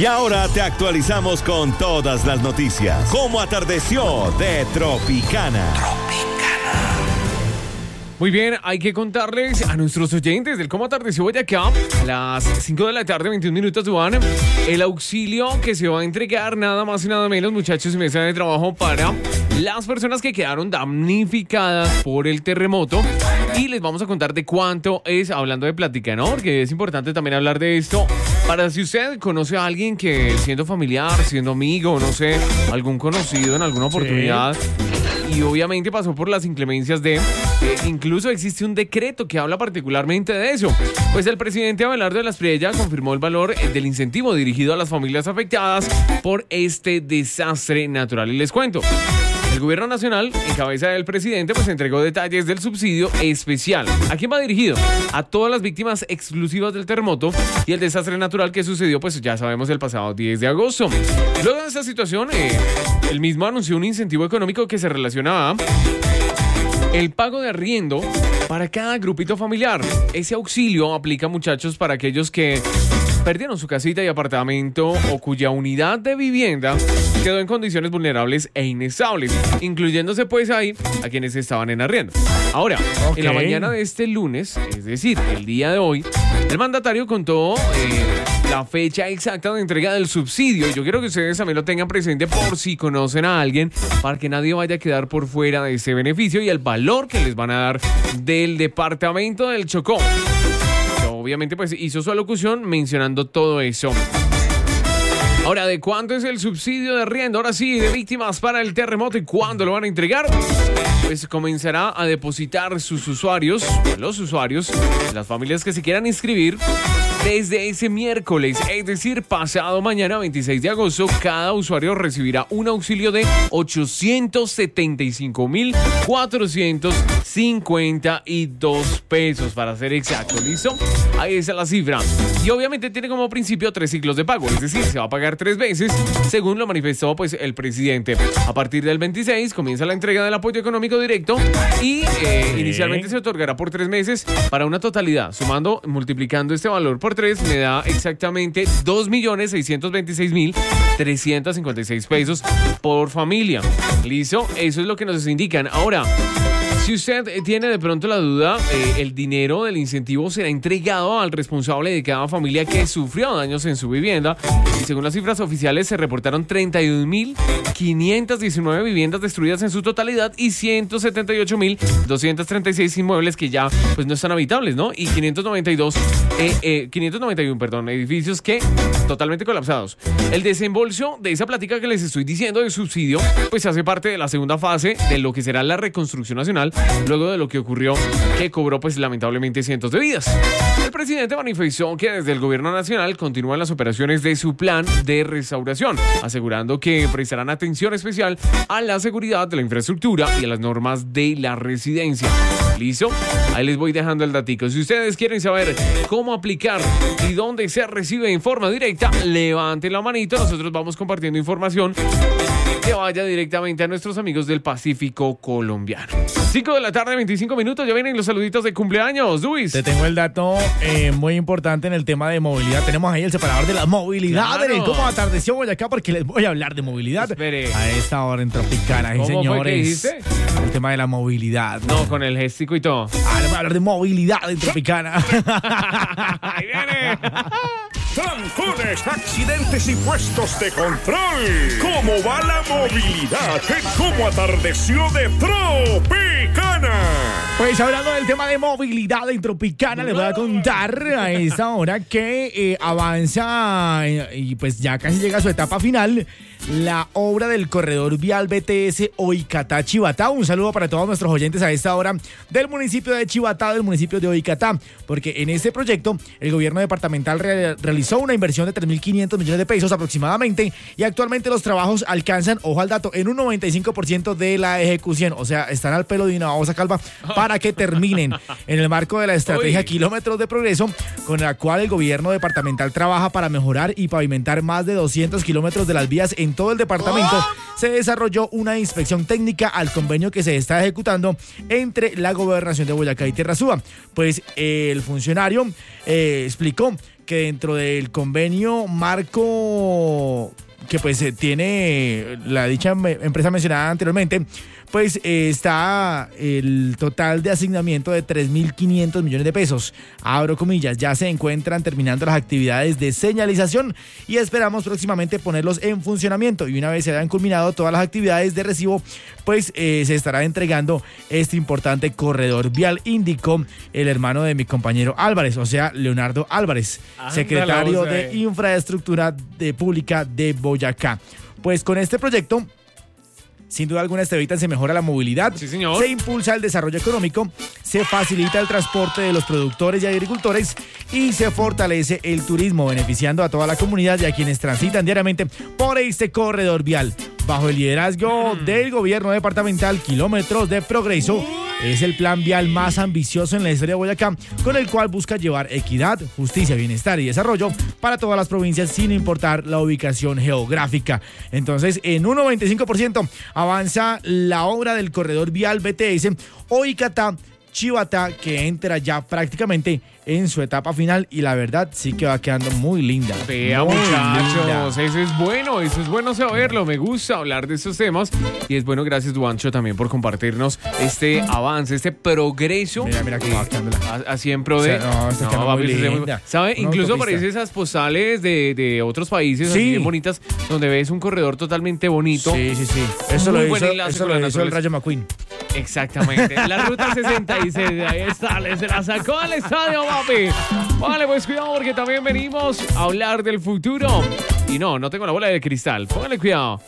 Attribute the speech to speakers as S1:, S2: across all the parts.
S1: Y ahora te actualizamos con todas las noticias. ¿Cómo atardeció de Tropicana?
S2: Muy bien, hay que contarles a nuestros oyentes del cómo atardeció Boyacá a las 5 de la tarde, 21 minutos, Juan, el auxilio que se va a entregar nada más y nada menos, muchachos y mesa de trabajo para las personas que quedaron damnificadas por el terremoto. Y les vamos a contar de cuánto es, hablando de plática, ¿no? Porque es importante también hablar de esto. Para si usted conoce a alguien que siendo familiar, siendo amigo, no sé, algún conocido en alguna oportunidad, y obviamente pasó por las inclemencias de... incluso existe un decreto que habla particularmente de eso. Pues el presidente Abelardo de la Espriella confirmó el valor del incentivo dirigido a las familias afectadas por este desastre natural. Y les cuento. El gobierno nacional, en cabeza del presidente, pues entregó detalles del subsidio especial. ¿A quién va dirigido? A todas las víctimas exclusivas del terremoto y el desastre natural que sucedió, pues ya sabemos, el pasado 10 de agosto. Luego de esta situación, el mismo anunció un incentivo económico que se relaciona a el pago de arriendo para cada grupito familiar. Ese auxilio aplica, muchachos, para aquellos que perdieron su casita y apartamento o cuya unidad de vivienda quedó en condiciones vulnerables e inestables, incluyéndose pues ahí a quienes estaban en arriendo. Ahora, en la mañana de este lunes, es decir, el día de hoy, el mandatario contó la fecha exacta de entrega del subsidio. Y yo quiero que ustedes también lo tengan presente por si conocen a alguien, para que nadie vaya a quedar por fuera de ese beneficio y el valor que les van a dar del departamento del Chocó. Obviamente pues hizo su alocución mencionando todo eso. Ahora, ¿de cuánto es el subsidio de arriendo? Ahora sí, de víctimas para el terremoto, ¿y cuándo lo van a entregar? Pues comenzará a depositar los usuarios, las familias que se quieran inscribir, desde ese miércoles, es decir, pasado mañana 26 de agosto, cada usuario recibirá un auxilio de 875.452 pesos, para ser exacto, ¿listo? Ahí está la cifra. Y obviamente tiene como principio 3 ciclos de pago, es decir, se va a pagar 3 veces, según lo manifestó pues el presidente. A partir del 26 comienza la entrega del apoyo económico directo y inicialmente se otorgará por 3 meses para una totalidad, multiplicando este valor por 3 me da exactamente 2.626.356 pesos por familia. ¿Listo? Eso es lo que nos indican. Ahora, si usted tiene de pronto la duda, el dinero del incentivo será entregado al responsable de cada familia que sufrió daños en su vivienda. Y según las cifras oficiales, se reportaron 31.519 viviendas destruidas en su totalidad y 178.236 inmuebles que ya pues no están habitables, ¿no? Y 591 edificios que totalmente colapsados. El desembolso de esa plática que les estoy diciendo de subsidio, pues hace parte de la segunda fase de lo que será la reconstrucción nacional, luego de lo que ocurrió, que cobró pues lamentablemente cientos de vidas. El presidente manifestó que desde el gobierno nacional continúan las operaciones de su plan de restauración, asegurando que prestarán atención especial a la seguridad de la infraestructura y a las normas de la residencia. ¿Listo? Ahí les voy dejando el datico. Si ustedes quieren saber cómo aplicar y dónde se recibe en forma directa, levanten la manito, nosotros vamos compartiendo información que vaya directamente a nuestros amigos del Pacífico colombiano. 5 de la tarde, 25 minutos, ya vienen los saluditos de cumpleaños, Luis.
S3: Te tengo el dato muy importante en el tema de movilidad. Tenemos ahí el separador de la movilidad,
S2: claro,
S3: en el cómo atardeció Boyacá, porque les voy a hablar de movilidad.
S2: Espere.
S3: A esta hora en Tropicana,
S2: ¿Cómo
S3: señores.
S2: fue que dijiste?
S3: El tema de la movilidad.
S2: No, con el gestico y todo.
S3: Les voy a hablar de movilidad en Tropicana.
S2: Ahí viene.
S4: Trancones, accidentes y puestos de control. ¿Cómo va la movilidad? ¿Cómo atardeció de Tropicana?
S3: Pues hablando del tema de movilidad en Tropicana, les voy a contar a esta hora que avanza y pues ya casi llega a su etapa final la obra del corredor vial BTS Oicatá-Chibatá. Un saludo para todos nuestros oyentes a esta hora del municipio de Chibatá, del municipio de Oicatá, porque en este proyecto el gobierno departamental realizó una inversión de 3.500 millones de pesos aproximadamente y actualmente los trabajos alcanzan, ojo al dato, en un 95% de la ejecución. O sea, están al pelo de una babosa calva para que terminen en el marco de la estrategia Kilómetros de Progreso, con la cual el gobierno departamental trabaja para mejorar y pavimentar más de 200 kilómetros de las vías en todo el departamento. Se desarrolló una inspección técnica al convenio que se está ejecutando entre la Gobernación de Boyacá y Tierra Suba. Pues el funcionario explicó que dentro del convenio marco que pues tiene la dicha empresa mencionada anteriormente, pues está el total de asignamiento de 3.500 millones de pesos. Abro comillas, ya se encuentran terminando las actividades de señalización y esperamos próximamente ponerlos en funcionamiento. Y una vez se hayan culminado todas las actividades de recibo, pues se estará entregando este importante corredor vial, indicó el hermano de mi compañero Álvarez, o sea, Leonardo Álvarez, secretario de Infraestructura Pública de Boyacá. Pues con este proyecto, sin duda alguna, se mejora la movilidad,
S2: sí, señor,
S3: se impulsa el desarrollo económico, se facilita el transporte de los productores y agricultores y se fortalece el turismo, beneficiando a toda la comunidad y a quienes transitan diariamente por este corredor vial. Bajo el liderazgo del gobierno departamental, Kilómetros de Progreso es el plan vial más ambicioso en la historia de Boyacá, con el cual busca llevar equidad, justicia, bienestar y desarrollo para todas las provincias sin importar la ubicación geográfica. Entonces, en un 95% avanza la obra del corredor vial BTS Oicatá-Chivatá, que entra ya prácticamente en su etapa final y la verdad sí que va quedando muy linda.
S2: Vea,
S3: muy
S2: muchachos,
S3: linda.
S2: eso es bueno saberlo, me gusta hablar de estos temas y es bueno, gracias Duancho también por compartirnos este avance, este progreso.
S3: Mira cómo va quedando
S2: así en pro de...
S3: está quedando muy linda.
S2: ¿Sabe?
S3: Una
S2: Incluso
S3: autopista.
S2: aparecen esas postales de otros países así bien bonitas, donde ves un corredor totalmente bonito.
S3: Sí. Eso
S2: Muy
S3: lo
S2: buen
S3: hizo,
S2: enlace
S3: eso
S2: con la
S3: lo hizo el
S2: naturaleza.
S3: Rayo McQueen.
S2: Exactamente. La ruta 66, ahí está, se la sacó al estadio, papi. Vale, pues cuidado porque también venimos a hablar del futuro. Y no tengo la bola de cristal. Póngale cuidado.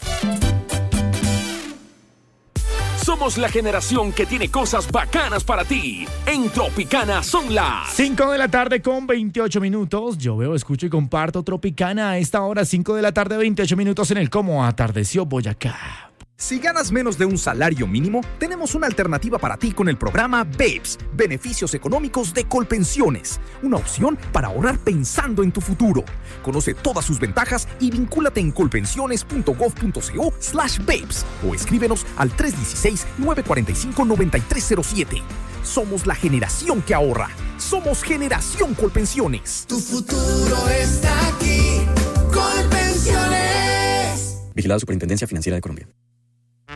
S5: Somos la generación que tiene cosas bacanas para ti. En Tropicana son las
S3: 5 de la tarde con 28 minutos. Yo veo, escucho y comparto Tropicana a esta hora, 5 de la tarde, 28 minutos en el Cómo Atardeció Boyacá.
S6: Si ganas menos de un salario mínimo, tenemos una alternativa para ti con el programa BEPS, Beneficios Económicos de Colpensiones, una opción para ahorrar pensando en tu futuro. Conoce todas sus ventajas y vincúlate en colpensiones.gov.co/BEPS o escríbenos al 316-945-9307. Somos la generación que ahorra. Somos Generación Colpensiones.
S7: Tu futuro está aquí. Colpensiones.
S8: Vigilado Superintendencia Financiera de Colombia.